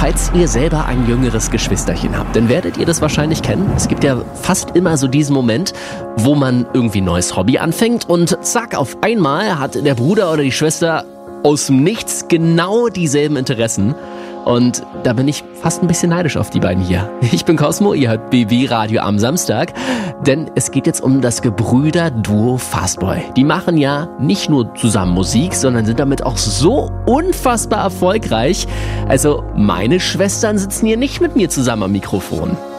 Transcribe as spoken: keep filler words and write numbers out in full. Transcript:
falls ihr selber ein jüngeres Geschwisterchen habt, dann werdet ihr das wahrscheinlich kennen. Es gibt ja fast immer so diesen Moment, wo man irgendwie ein neues Hobby anfängt und zack, auf einmal hat der Bruder oder die Schwester aus dem Nichts genau dieselben Interessen. Und da bin ich fast ein bisschen neidisch auf die beiden hier. Ich bin Cosmo, ihr hört B B Radio am Samstag, denn es geht jetzt um das Gebrüder-Duo Fastboy. Die machen ja nicht nur zusammen Musik, sondern sind damit auch so unfassbar erfolgreich. Also meine Schwestern sitzen hier nicht mit mir zusammen am Mikrofon.